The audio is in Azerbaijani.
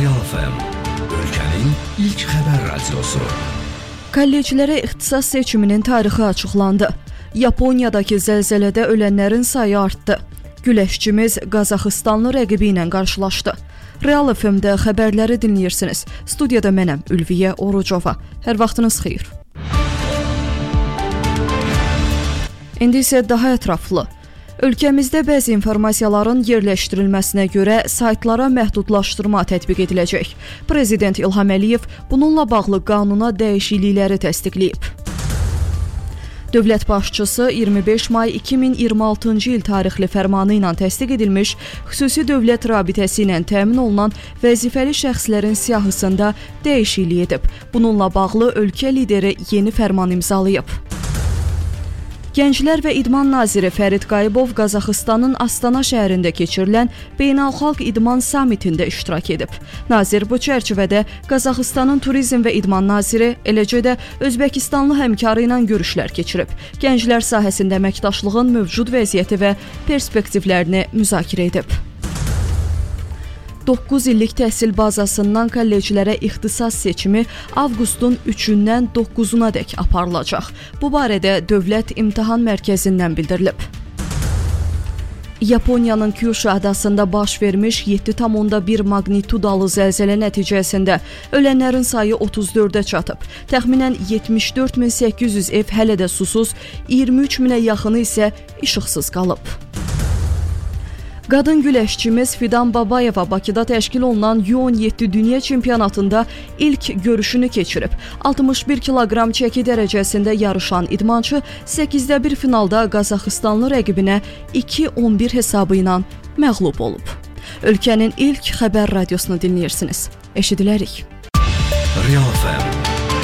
Real FM, ölkənin ilk xəbər radiosu. Kolleclərə ixtisas seçiminin tarixi açıqlandı. Yaponiyadakı zəlzələdə ölənlərin sayı artdı. Güləşçimiz Qazaxıstanlı rəqibi ilə qarşılaşdı. Real FM-də xəbərləri dinləyirsiniz. Studiyada mənəm Ülviyə Orucova. Hər vaxtınız xeyir. İndi isə daha ətraflı. Ölkəmizdə bəzi informasiyaların yerləşdirilməsinə görə saytlara məhdudlaşdırma tətbiq ediləcək. Prezident İlham Əliyev bununla bağlı qanuna dəyişiklikləri təsdiqləyib. Dövlət başçısı 25 may 2026-cı il tarixli fərmanı ilə təsdiq edilmiş xüsusi dövlət rabitəsi ilə təmin olunan vəzifəli şəxslərin siyahısında dəyişiklik edib. Bununla bağlı ölkə lideri yeni fərman imzalayıb. Gənclər və İdman naziri Fərid Qayıbov Qazaxıstanın Astana şəhərində keçirilən Beynəlxalq İdman Sammitində iştirak edib. Nazir bu çərçivədə Qazaxıstanın Turizm və İdman naziri, eləcə də Özbəkistanlı həmkarı ilə görüşlər keçirib. Gənclər sahəsində əməkdaşlığın mövcud vəziyyəti və perspektivlərini müzakirə edib. 9 illik təhsil bazasından kolleclərə ixtisas seçimi avqustun 3-dən 9-una dək aparılacaq. Bu barədə Dövlət İmtahan Mərkəzindən bildirilib. Yaponiyanın Kyushu adasında baş vermiş 7,1 magnitudalı zəlzələ nəticəsində ölənlərin sayı 34-ə çatıb. Təxminən 74.800 ev hələ də susuz, 23.000-ə yaxını isə işıqsız qalıb. Qadın güləşçimiz Fidan Babayeva Bakıda təşkil olunan U17 Dünya Çempionatında ilk görüşünü keçirib. 61 kiloqram çəki dərəcəsində yarışan idmançı 8-də 1 finalda Qazaxıstanlı rəqibinə 2-11 hesabı ilə məğlub olub. Ölkənin ilk xəbər radiosunu dinləyirsiniz. Eşidilərik. Real FM.